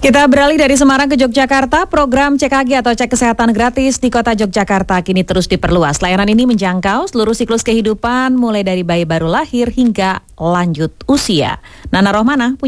Kita beralih dari Semarang ke Yogyakarta. Program CKG atau cek kesehatan gratis di kota Yogyakarta kini terus diperluas. Layanan ini menjangkau seluruh siklus kehidupan mulai dari bayi baru lahir hingga lanjut usia. Nana Rohmana